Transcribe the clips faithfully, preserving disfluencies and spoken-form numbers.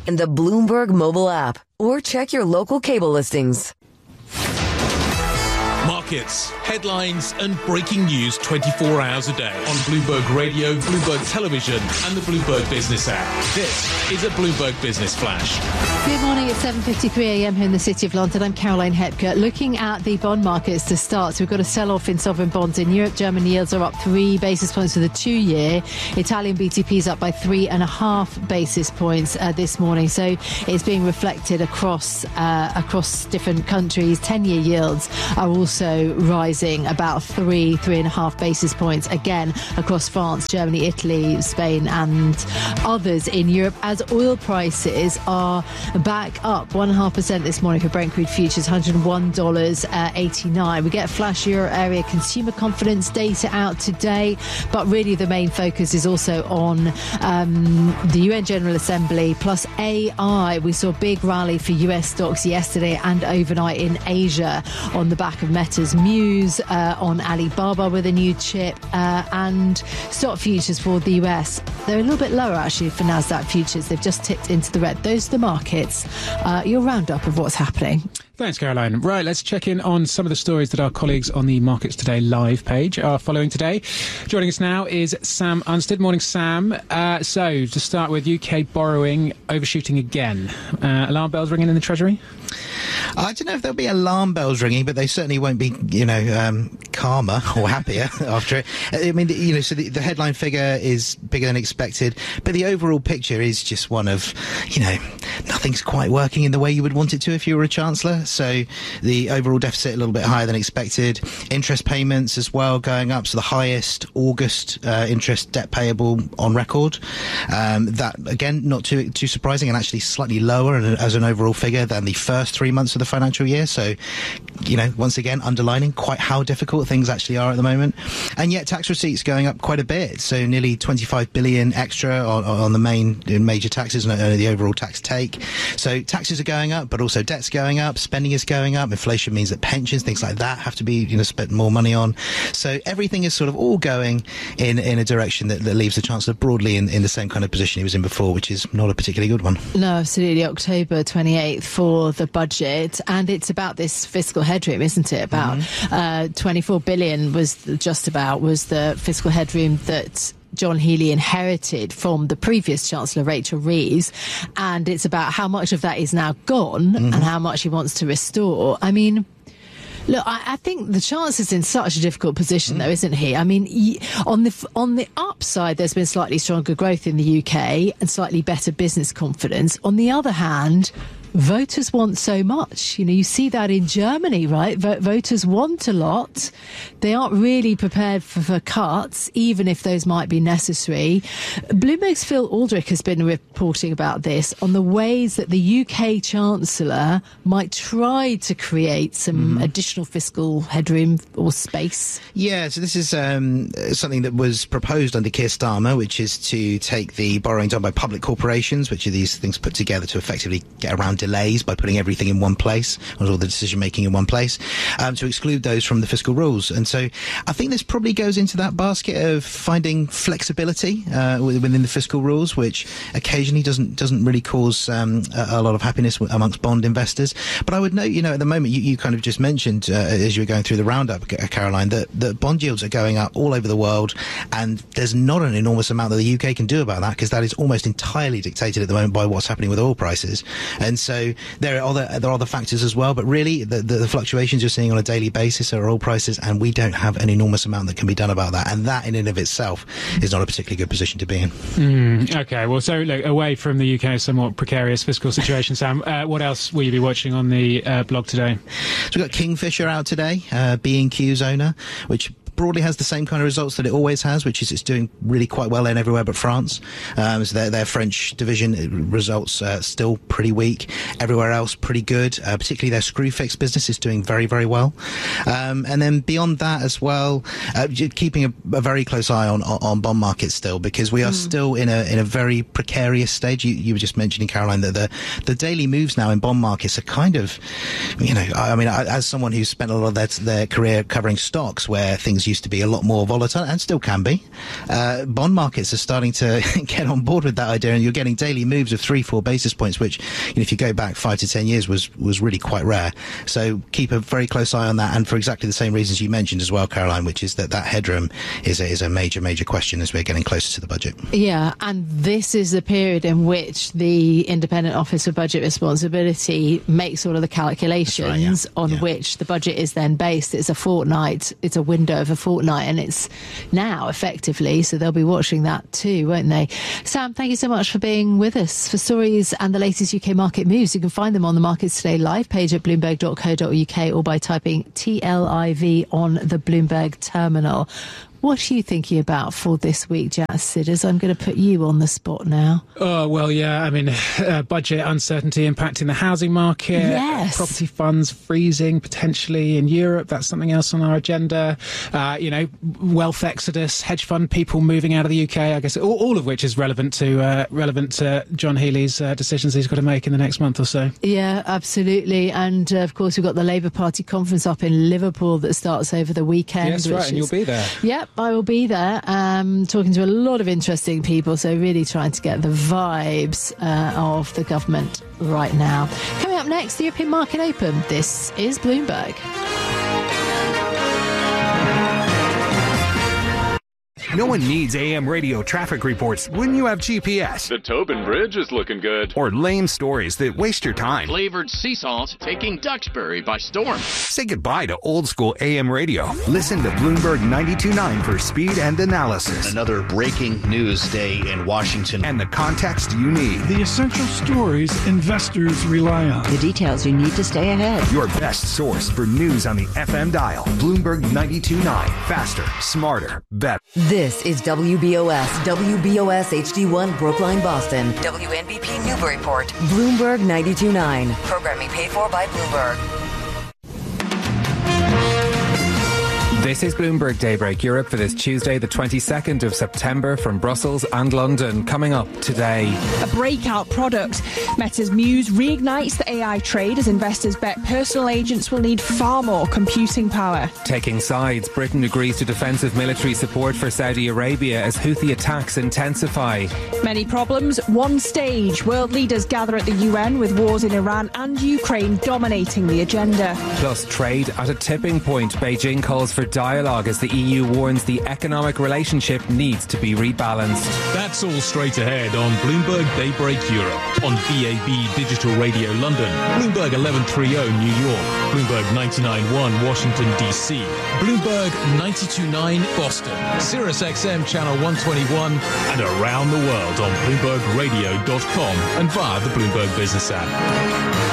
and the Bloomberg mobile app, or check your local cable listings. Markets, headlines and breaking news twenty-four hours a day on Bloomberg Radio, Bloomberg Television and the Bloomberg Business app. This is a Bloomberg Business Flash. Good morning. It's seven fifty-three a m here in the City of London. I'm Caroline Hepker. Looking at the bond markets to start, so we've got a sell-off in sovereign bonds in Europe. German yields are up three basis points for the two-year. Italian B T P is up by three and a half basis points uh, this morning. So it's being reflected across uh, across different countries. ten-year yields are also rising about three, three and a half basis points again across France, Germany, Italy, Spain and others in Europe, as oil prices are back up one and a half percent this morning for Brent crude futures, one hundred one dollars eighty-nine. We get flash euro area consumer confidence data out today, but really the main focus is also on um, the U N General Assembly plus A I. We saw a big rally for U S stocks yesterday and overnight in Asia on the back of Meta's Muse, uh, on Alibaba with a new chip, uh, and stock futures for the U S. They're a little bit lower actually for Nasdaq futures. They've just tipped into the red. Those are the markets. Uh, your roundup of what's happening. Thanks, Caroline. Right, let's check in on some of the stories that our colleagues on the Markets Today live page are following today. Joining us now is Sam Unstead. Morning, Sam. Uh, so, to start with, U K borrowing overshooting again. Uh, alarm bells ringing in the Treasury? I don't know if there'll be alarm bells ringing, but they certainly won't be, you know, um, calmer or happier after it. I mean, you know, so the, the headline figure is bigger than expected, but the overall picture is just one of, you know, nothing's quite working in the way you would want it to if you were a chancellor. So the overall deficit a little bit higher than expected. Interest payments as well going up, so the highest August uh, interest debt payable on record. Um, that, again, not too too surprising, and actually slightly lower as an overall figure than the first three months of the financial year. So, you know, once again, underlining quite how difficult things actually are at the moment. And yet tax receipts going up quite a bit. So nearly twenty-five billion extra on, on the main major taxes and uh, the overall tax take. So taxes are going up, but also debt's going up, spending is going up. Inflation means that pensions, things like that, have to be, you know, spent more money on. So everything is sort of all going in, in a direction that, that leaves the Chancellor broadly in, in the same kind of position he was in before, which is not a particularly good one. No, absolutely. October twenty-eighth for the budget, and it's about this fiscal headroom, isn't it? About mm-hmm. uh, twenty-four billion was just about was the fiscal headroom that John Healey inherited from the previous Chancellor, Rachel Reeves, and it's about how much of that is now gone mm-hmm. and how much he wants to restore. I mean, look, I, I think the Chancellor's in such a difficult position, mm. though, isn't he? I mean, he, on the on the upside, there's been slightly stronger growth in the U K and slightly better business confidence. On the other hand, voters want so much. You know, you see that in Germany, right? V- voters want a lot. They aren't really prepared for, for cuts, even if those might be necessary. Bloomberg's Phil Aldrich has been reporting about this on the ways that the U K Chancellor might try to create some mm-hmm. additional fiscal headroom or space. Yeah, so this is um, something that was proposed under Keir Starmer, which is to take the borrowing done by public corporations, which are these things put together to effectively get around delays by putting everything in one place, all the decision making in one place, um, to exclude those from the fiscal rules. And so I think this probably goes into that basket of finding flexibility uh, within the fiscal rules, which occasionally doesn't doesn't really cause um, a, a lot of happiness amongst bond investors. But I would note, you know, at the moment, you, you kind of just mentioned uh, as you were going through the roundup, Caroline, that, that bond yields are going up all over the world, and there's not an enormous amount that the U K can do about that, because that is almost entirely dictated at the moment by what's happening with oil prices. And so there are other there are other factors as well, but really the, the, the fluctuations you're seeing on a daily basis are oil prices, and we don't have an enormous amount that can be done about that, and that in and of itself is not a particularly good position to be in. Mm, okay, well, so look, away from the U K's somewhat precarious fiscal situation, Sam, uh, what else will you be watching on the uh, blog today? So we've got Kingfisher out today, uh, B and Q's owner, which broadly has the same kind of results that it always has, which is it's doing really quite well in everywhere but France. Um, so their, their French division results uh, still pretty weak. Everywhere else pretty good. Uh, particularly their Screwfix business is doing very, very well. Um, and then beyond that as well, uh, keeping a, a very close eye on, on bond markets still, because we are mm. still in a in a very precarious stage. You, you were just mentioning, Caroline, that the the daily moves now in bond markets are kind of, you know, I, I mean, I, as someone who's spent a lot of their, their career covering stocks where things used to be a lot more volatile, and still can be. Uh, bond markets are starting to get on board with that idea, and you're getting daily moves of three, four basis points, which, you know, if you go back five to ten years, was was really quite rare. So keep a very close eye on that, and for exactly the same reasons you mentioned as well, Caroline, which is that that headroom is a, is a major, major question as we're getting closer to the budget. Yeah, and this is the period in which the Independent Office for Budget Responsibility makes all of the calculations right, yeah. on yeah. which the budget is then based. It's a fortnight, it's a window of a fortnight, and it's now effectively, so they'll be watching that too, won't they? Sam, thank you so much for being with us. For stories and the latest U K market moves, you can find them on the Markets Today live page at bloomberg dot co dot uk or by typing T L I V on the Bloomberg terminal. What are you thinking about for this week, Jazz Sidders? I'm going to put you on the spot now. Oh, well, yeah, I mean, uh, budget uncertainty impacting the housing market. Yes. Property funds freezing potentially in Europe. That's something else on our agenda. Uh, you know, wealth exodus, hedge fund people moving out of the U K, I guess, all, all of which is relevant to uh, relevant to John Healey's uh, decisions he's got to make in the next month or so. Yeah, absolutely. And, uh, of course, we've got the Labour Party conference up in Liverpool that starts over the weekend. Yes, right, and you'll be there. Yep. I will be there, um, talking to a lot of interesting people, so really trying to get the vibes uh, of the government right now. Coming up next, the European Market Open. This is Bloomberg. No one needs A M radio traffic reports when you have G P S. The Tobin Bridge is looking good. Or lame stories that waste your time. Flavored sea salt taking Duxbury by storm. Say goodbye to old school A M radio. Listen to Bloomberg ninety-two point nine for speed and analysis. Another breaking news day in Washington. And the context you need. The essential stories investors rely on. The details you need to stay ahead. Your best source for news on the F M dial. Bloomberg ninety-two point nine. Faster, smarter, better. This is W B O S, W B O S H D one Brookline, Boston, W N B P Newburyport, Bloomberg ninety-two point nine. Programming paid for by Bloomberg. This is Bloomberg Daybreak Europe for this Tuesday, the twenty-second of September, from Brussels and London. Coming up today, a breakout product. Meta's Muse reignites the A I trade as investors bet personal agents will need far more computing power. Taking sides, Britain agrees to defensive military support for Saudi Arabia as Houthi attacks intensify. Many problems, one stage. World leaders gather at the U N with wars in Iran and Ukraine dominating the agenda. Plus trade at a tipping point. Beijing calls for dialogue as the E U warns the economic relationship needs to be rebalanced. That's all straight ahead on Bloomberg Daybreak Europe, on B A B Digital Radio London, Bloomberg eleven thirty New York, Bloomberg ninety-nine point one Washington D C, Bloomberg ninety-two point nine Boston, Sirius X M Channel one twenty-one, and around the world on bloomberg radio dot com and via the Bloomberg Business app.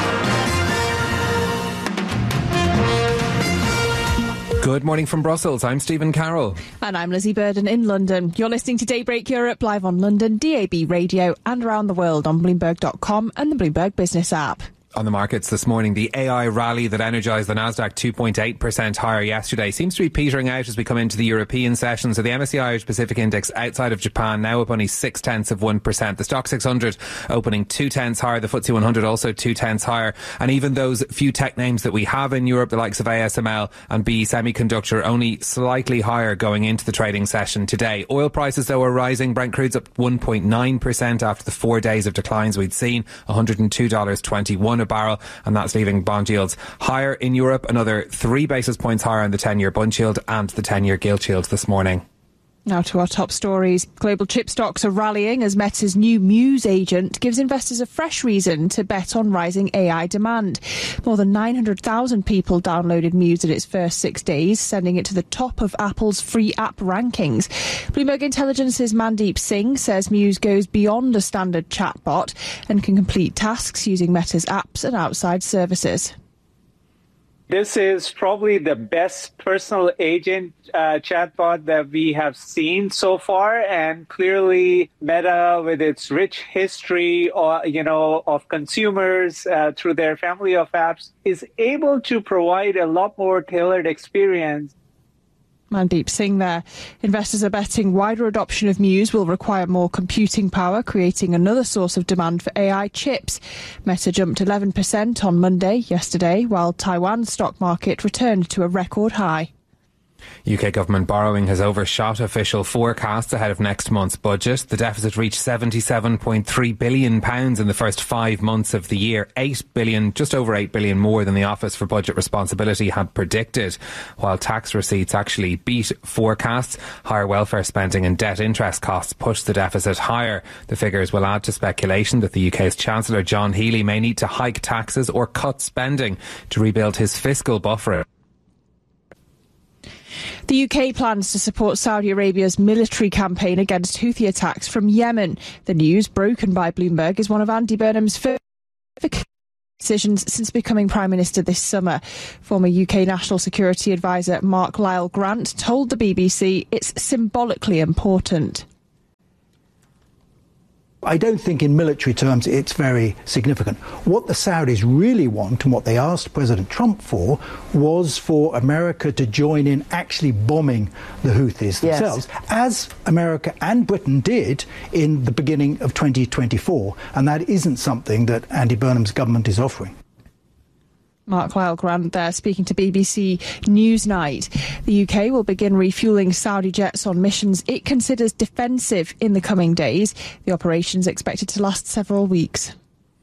Good morning from Brussels. I'm Stephen Carroll. And I'm Lizzie Burden in London. You're listening to Daybreak Europe live on London, D A B Radio, and around the world on bloomberg dot com and the Bloomberg Business app. On the markets this morning, the A I rally that energised the Nasdaq two point eight percent higher yesterday seems to be petering out as we come into the European session. So the M S C I Irish Pacific Index outside of Japan now up only six tenths of one percent. The Stock six hundred opening two tenths higher. The F T S E one hundred also two tenths higher. And even those few tech names that we have in Europe, the likes of A S M L and B E Semiconductor, only slightly higher going into the trading session today. Oil prices, though, are rising. Brent crude's up one point nine percent after the four days of declines we'd seen. one hundred two dollars twenty-one a barrel. And that's leaving bond yields higher in Europe, another three basis points higher on the ten-year bund yield and the ten-year gilt yield this morning. Now to our top stories. Global chip stocks are rallying as Meta's new Muse agent gives investors a fresh reason to bet on rising A I demand. More than nine hundred thousand people downloaded Muse in its first six days, sending it to the top of Apple's free app rankings. Bloomberg Intelligence's Mandeep Singh says Muse goes beyond a standard chatbot and can complete tasks using Meta's apps and outside services. This is probably the best personal agent uh, chatbot that we have seen so far, and clearly Meta, with its rich history, or you know, of consumers uh, through their family of apps, is able to provide a lot more tailored experience. Mandeep Singh there. Investors are betting wider adoption of Muse will require more computing power, creating another source of demand for A I chips. Meta jumped eleven percent on Monday, yesterday, while Taiwan's stock market returned to a record high. U K government borrowing has overshot official forecasts ahead of next month's budget. The deficit reached seventy-seven point three billion pounds in the first five months of the year, eight billion, just over eight billion more than the Office for Budget Responsibility had predicted. While tax receipts actually beat forecasts, higher welfare spending and debt interest costs pushed the deficit higher. The figures will add to speculation that the U K's Chancellor John Healey may need to hike taxes or cut spending to rebuild his fiscal buffer. The U K plans to support Saudi Arabia's military campaign against Houthi attacks from Yemen. The news, broken by Bloomberg, is one of Andy Burnham's first decisions since becoming Prime Minister this summer. Former U K National Security Advisor Mark Lyle Grant told the B B C it's symbolically important. I don't think in military terms it's very significant. What the Saudis really want and what they asked President Trump for was for America to join in actually bombing the Houthis themselves, yes, as America and Britain did in the beginning of twenty twenty-four. And that isn't something that Andy Burnham's government is offering. Mark Lyle Grant there speaking to B B C Newsnight. The U K will begin refuelling Saudi jets on missions it considers defensive in the coming days. The operation is expected to last several weeks.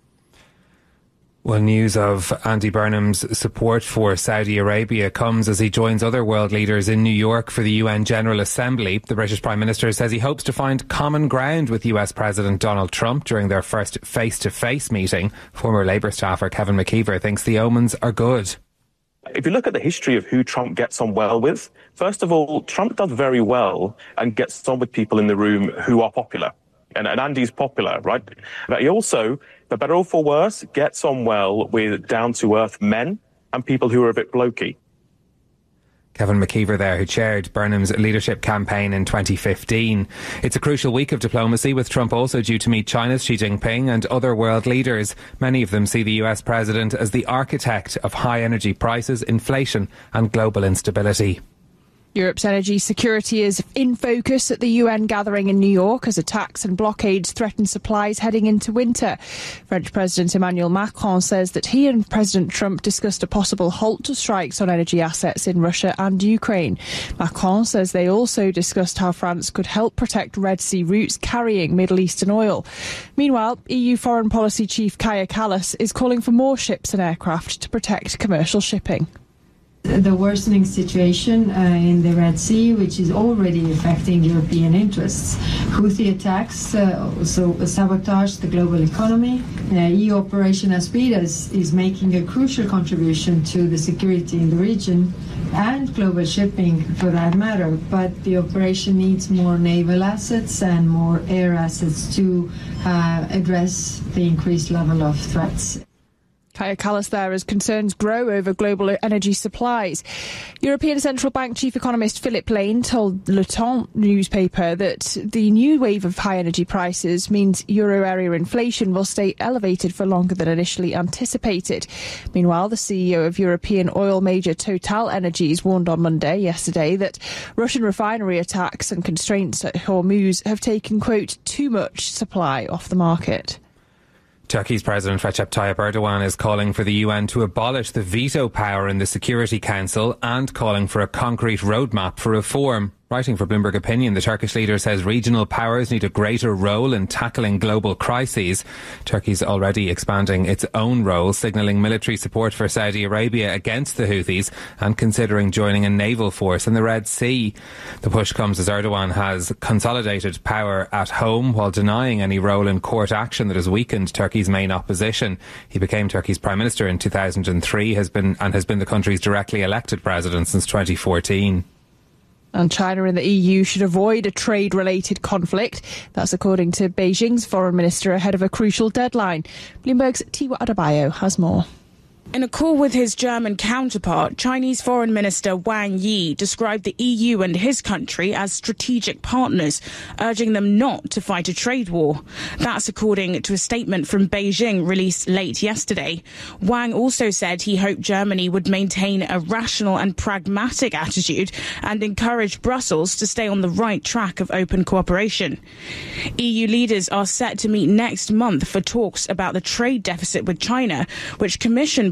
Well, news of Andy Burnham's support for Saudi Arabia comes as he joins other world leaders in New York for the U N General Assembly. The British Prime Minister says he hopes to find common ground with U S President Donald Trump during their first face-to-face meeting. Former Labour staffer Kevin McKeever thinks the omens are good. If you look at the history of who Trump gets on well with, first of all, Trump does very well and gets on with people in the room who are popular. And, and Andy's popular, right? But he also, for better or for worse, gets on well with down-to-earth men and people who are a bit blokey. Kevin McKeever there, who chaired Burnham's leadership campaign in twenty fifteen. It's a crucial week of diplomacy, with Trump also due to meet China's Xi Jinping and other world leaders. Many of them see the U S president as the architect of high energy prices, inflation and global instability. Europe's energy security is in focus at the U N gathering in New York as attacks and blockades threaten supplies heading into winter. French President Emmanuel Macron says that he and President Trump discussed a possible halt to strikes on energy assets in Russia and Ukraine. Macron says they also discussed how France could help protect Red Sea routes carrying Middle Eastern oil. Meanwhile, E U Foreign Policy Chief Kaja Kallas is calling for more ships and aircraft to protect commercial shipping. The worsening situation uh, in the Red Sea, which is already affecting European interests. Houthi attacks uh, also sabotage the global economy. Uh, E U Operation Aspides is making a crucial contribution to the security in the region and global shipping for that matter. But the operation needs more naval assets and more air assets to uh, address the increased level of threats. Kaja Kallas there as concerns grow over global energy supplies. European Central Bank Chief Economist Philip Lane told Le Temps newspaper that the new wave of high energy prices means euro area inflation will stay elevated for longer than initially anticipated. Meanwhile, the C E O of European oil major Total Energies warned on Monday, yesterday, that Russian refinery attacks and constraints at Hormuz have taken, quote, too much supply off the market. Turkey's President Recep Tayyip Erdogan is calling for the U N to abolish the veto power in the Security Council and calling for a concrete roadmap for reform. Writing for Bloomberg Opinion, the Turkish leader says regional powers need a greater role in tackling global crises. Turkey's already expanding its own role, signalling military support for Saudi Arabia against the Houthis and considering joining a naval force in the Red Sea. The push comes as Erdogan has consolidated power at home while denying any role in court action that has weakened Turkey's main opposition. He became Turkey's Prime Minister in two thousand three has been, and has been the country's directly elected president since twenty fourteen. And China and the E U should avoid a trade-related conflict. That's according to Beijing's foreign minister ahead of a crucial deadline. Bloomberg's Tiwa Adebayo has more. In a call with his German counterpart, Chinese Foreign Minister Wang Yi described the E U and his country as strategic partners, urging them not to fight a trade war. That's according to a statement from Beijing released late yesterday. Wang also said he hoped Germany would maintain a rational and pragmatic attitude and encourage Brussels to stay on the right track of open cooperation. E U leaders are set to meet next month for talks about the trade deficit with China, which Commission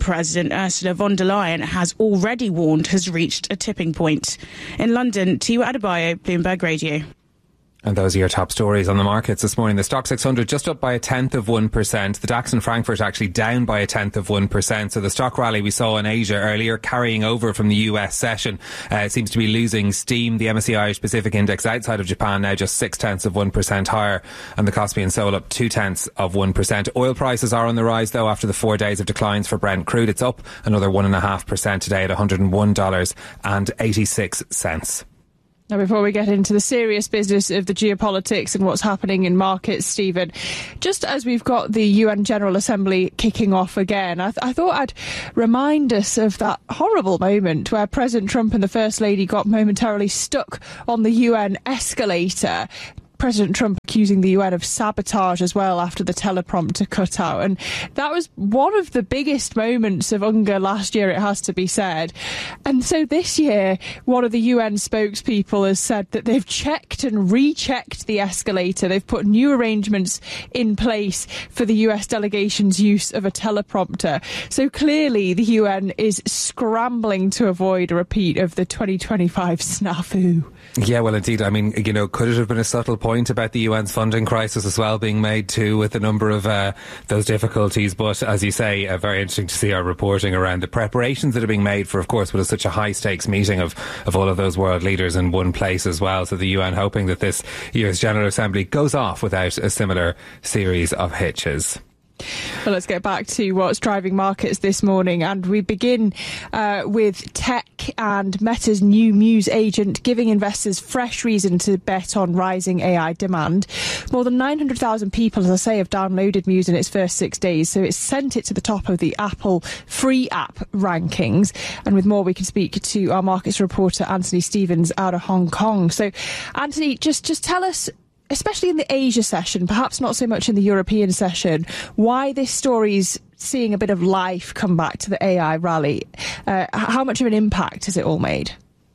President Ursula von der Leyen has already warned has reached a tipping point. In London, Tiwa Adebayo, Bloomberg Radio. And those are your top stories on the markets this morning. The Stock six hundred just up by a tenth of one percent. The DAX in Frankfurt actually down by a tenth of one percent. So the stock rally we saw in Asia earlier carrying over from the U S session. Uh, it seems to be losing steam. The M S C I Irish Pacific Index outside of Japan now just six tenths of one percent higher. And the Kospi and Seoul up two tenths of one percent. Oil prices are on the rise though after the four days of declines for Brent crude. It's up another one point five percent today at one hundred one dollars and eighty-six cents. Now, before we get into the serious business of the geopolitics and what's happening in markets, Stephen, just as we've got the U N General Assembly kicking off again, I, th- I thought I'd remind us of that horrible moment where President Trump and the First Lady got momentarily stuck on the U N escalator. President Trump accusing the U N of sabotage as well after the teleprompter cut out. And that was one of the biggest moments of UNGA last year, it has to be said. And so this year, one of the U N spokespeople has said that they've checked and rechecked the escalator. They've put new arrangements in place for the U S delegation's use of a teleprompter. So clearly the U N is scrambling to avoid a repeat of the twenty twenty-five snafu. Yeah, well, indeed. I mean, you know, could it have been a subtle point about the U N's funding crisis as well being made too with a number of uh, those difficulties? But as you say, uh, very interesting to see our reporting around the preparations that are being made for, of course, what is such a high stakes meeting of, of all of those world leaders in one place as well. So the U N hoping that this U S General Assembly goes off without a similar series of hitches. Well, let's get back to what's driving markets this morning, and we begin uh, with tech and Meta's new Muse agent giving investors fresh reason to bet on rising A I demand. More than nine hundred thousand people, as I say, have downloaded Muse in its first six days, so it's sent it to the top of the Apple free app rankings. And with more, we can speak to our markets reporter Anthony Stevens out of Hong Kong. So, Anthony, just just tell us, especially in the Asia session, perhaps not so much in the European session, why this story's seeing a bit of life come back to the A I rally. Uh, how much of an impact has it all made?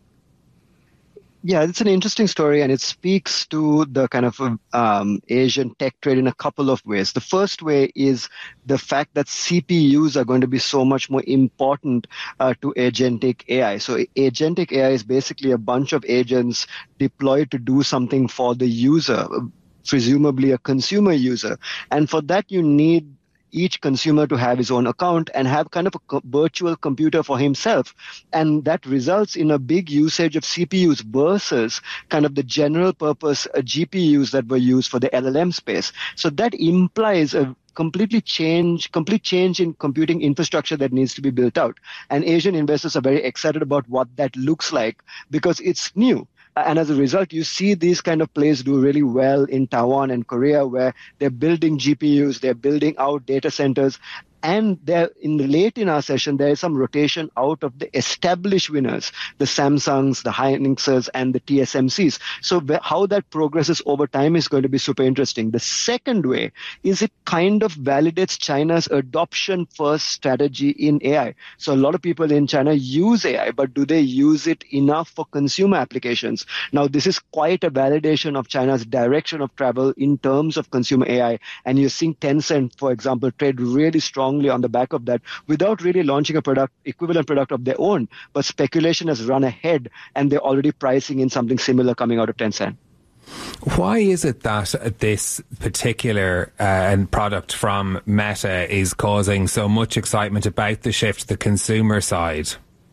Yeah, it's an interesting story, and it speaks to the kind of um, Asian tech trade in a couple of ways. The first way is the fact that C P Us are going to be so much more important uh, to agentic A I. So agentic A I is basically a bunch of agents deployed to do something for the user, presumably a consumer user. And for that, you need each consumer to have his own account and have kind of a co- virtual computer for himself. And that results in a big usage of C P Us versus kind of the general purpose uh, G P Us that were used for the L L M space. So that implies a completely change, complete change in computing infrastructure that needs to be built out. And Asian investors are very excited about what that looks like because it's new. And as a result, you see these kind of plays do really well in Taiwan and Korea, where they're building G P Us, they're building out data centers. And there, in the late in our session, there is some rotation out of the established winners, the Samsungs, the Hynixes, and the T S M Cs. So how that progresses over time is going to be super interesting. The second way is it kind of validates China's adoption-first strategy in A I. So a lot of people in China use A I, but do they use it enough for consumer applications? Now, this is quite a validation of China's direction of travel in terms of consumer A I. And you're seeing Tencent, for example, trade really strong on the back of that without really launching a product, equivalent product of their own. But speculation has run ahead and they're already pricing in something similar coming out of Tencent. Why is it that this particular uh, product from Meta is causing so much excitement about the shift to the consumer side?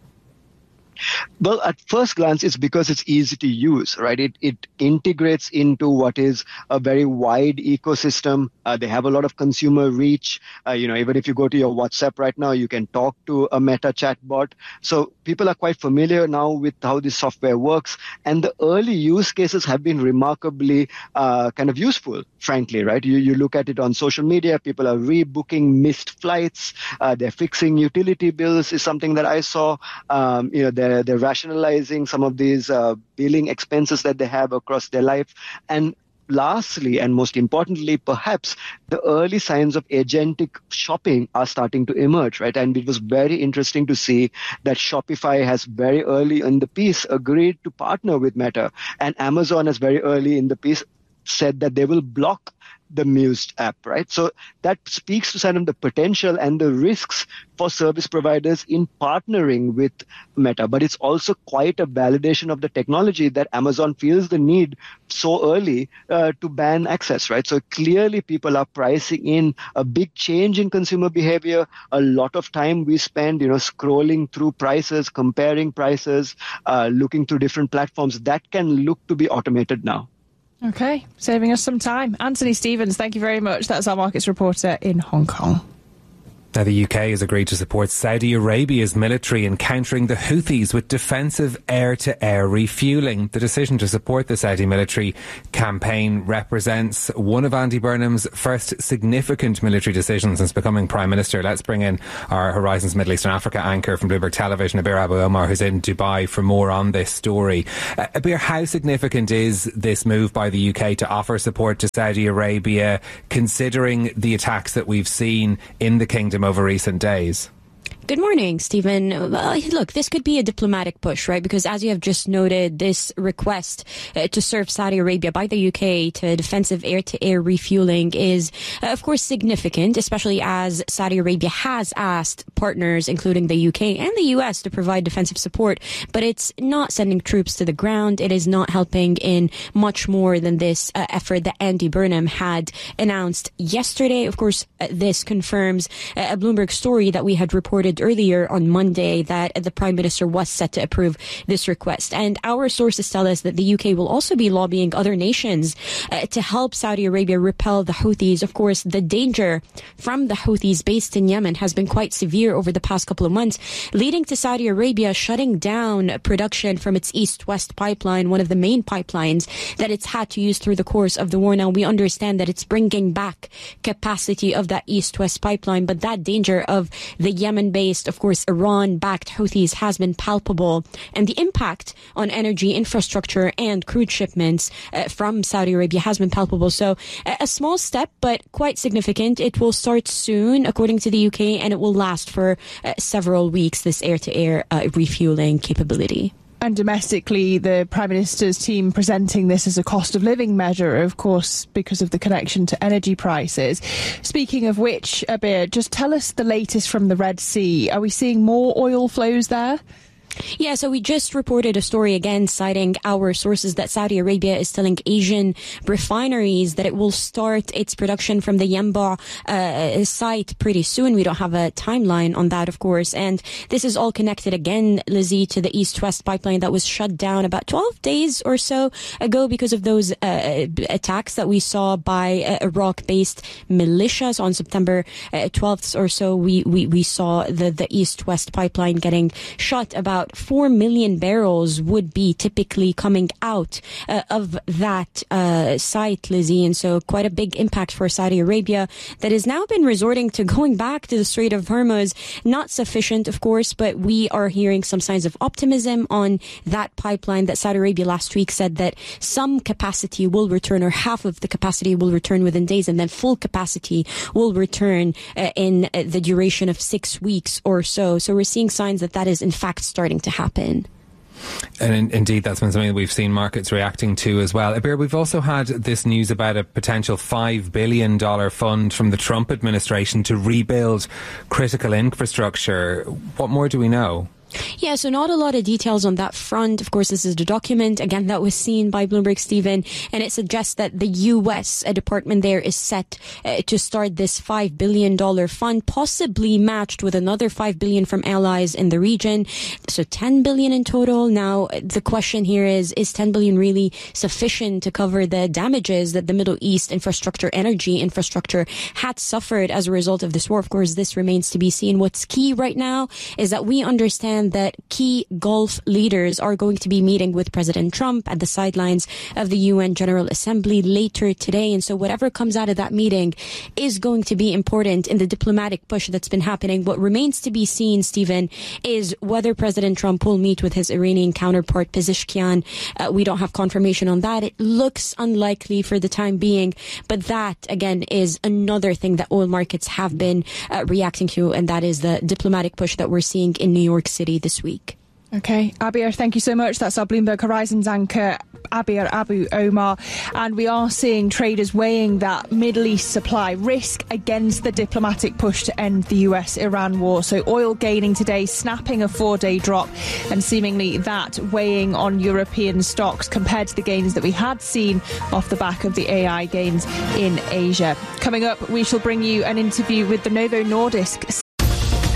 Well, at first glance, it's because it's easy to use, right? It it integrates into what is a very wide ecosystem. Uh, they have a lot of consumer reach. Uh, you know, even if you go to your WhatsApp right now, you can talk to a Meta chatbot. So people are quite familiar now with how this software works. And the early use cases have been remarkably uh, kind of useful, frankly, right? You, you look at it on social media, people are rebooking missed flights. Uh, they're fixing utility bills is something that I saw. Um, you know, they're They're rationalizing some of these uh, billing expenses that they have across their life. And lastly, and most importantly, perhaps, the early signs of agentic shopping are starting to emerge, right? And it was very interesting to see that Shopify has very early in the piece agreed to partner with Meta, and Amazon has very early in the piece said that they will block the Muse app, right? So that speaks to kind of the potential and the risks for service providers in partnering with Meta. But it's also quite a validation of the technology that Amazon feels the need so early uh, to ban access, right? So clearly people are pricing in a big change in consumer behavior. A lot of time we spend, you know, scrolling through prices, comparing prices, uh, looking through different platforms. That can look to be automated now. Okay, saving us some time. Anthony Stevens, thank you very much. That's our markets reporter in Hong Kong. Now, the U K has agreed to support Saudi Arabia's military in countering the Houthis with defensive air-to-air refuelling. The decision to support the Saudi military campaign represents one of Andy Burnham's first significant military decisions since becoming Prime Minister. Let's bring in our Horizons Middle East and Africa anchor from Bloomberg Television, Abir Abu Omar, who's in Dubai for more on this story. Uh, Abir, how significant is this move by the U K to offer support to Saudi Arabia, considering the attacks that we've seen in the kingdom over recent days? Good morning, Stephen. Uh, look, this could be a diplomatic push, right? Because as you have just noted, this request uh, to serve Saudi Arabia by the U K to defensive air-to-air refueling is, uh, of course, significant, especially as Saudi Arabia has asked partners, including the U K and the U S, to provide defensive support. But it's not sending troops to the ground. It is not helping in much more than this uh, effort that Andy Burnham had announced yesterday. Of course, uh, this confirms uh, a Bloomberg story that we had reported earlier on Monday that the Prime Minister was set to approve this request. And our sources tell us that the U K will also be lobbying other nations uh, to help Saudi Arabia repel the Houthis. Of course, the danger from the Houthis based in Yemen has been quite severe over the past couple of months, leading to Saudi Arabia shutting down production from its East-West pipeline, one of the main pipelines that it's had to use through the course of the war. Now, we understand that it's bringing back capacity of that East-West pipeline, but that danger of the Yemen-based, of course, Iran-backed Houthis has been palpable, and the impact on energy infrastructure and crude shipments uh, from Saudi Arabia has been palpable. So uh, a small step, but quite significant. It will start soon, according to the U K, and it will last for uh, several weeks, this air-to-air uh, refueling capability. And domestically, the Prime Minister's team presenting this as a cost of living measure, of course, because of the connection to energy prices. Speaking of which, Abir, just tell us the latest from the Red Sea. Are we seeing more oil flows there? Yeah, so we just reported a story again citing our sources that Saudi Arabia is telling Asian refineries that it will start its production from the Yanbu uh, site pretty soon. We don't have a timeline on that, of course. And this is all connected again, Lizzie, to the East-West pipeline that was shut down about twelve days or so ago because of those uh, attacks that we saw by uh, Iraq-based militias on September uh, twelfth or so. We, we, we saw the, the East-West pipeline getting shut. About four million barrels would be typically coming out uh, of that uh, site, Lizzie. And so quite a big impact for Saudi Arabia that has now been resorting to going back to the Strait of Hormuz. Not sufficient, of course, but we are hearing some signs of optimism on that pipeline. That Saudi Arabia last week said that some capacity will return, or half of the capacity will return within days, and then full capacity will return uh, in uh, the duration of six weeks or so. So we're seeing signs that that is in fact starting to happen. And in, indeed, that's been something that we've seen markets reacting to as well. Abir, we've also had this news about a potential five billion dollars fund from the Trump administration to rebuild critical infrastructure. What more do we know? Yeah, so not a lot of details on that front. Of course, this is the document, again, that was seen by Bloomberg, Stephen, and it suggests that the U S, a department there, is set uh, to start this five billion dollars fund, possibly matched with another five billion dollars from allies in the region. So ten billion dollars in total. Now, the question here is, is ten billion dollars really sufficient to cover the damages that the Middle East infrastructure, energy infrastructure, had suffered as a result of this war? Of course, this remains to be seen. What's key right now is that we understand that key Gulf leaders are going to be meeting with President Trump at the sidelines of the U N General Assembly later today. And so whatever comes out of that meeting is going to be important in the diplomatic push that's been happening. What remains to be seen, Stephen, is whether President Trump will meet with his Iranian counterpart, Pezeshkian. Uh, we don't have confirmation on that. It looks unlikely for the time being. But that, again, is another thing that oil markets have been uh, reacting to, and that is the diplomatic push that we're seeing in New York City this week. Okay, Abir, thank you so much. That's our Bloomberg Horizons anchor Abir Abu Omar, and we are seeing traders weighing that Middle East supply risk against the diplomatic push to end the U S-Iran war. So oil gaining today, snapping a four-day drop, and seemingly that weighing on European stocks compared to the gains that we had seen off the back of the A I gains in Asia. Coming up, we shall bring you an interview with the Novo Nordisk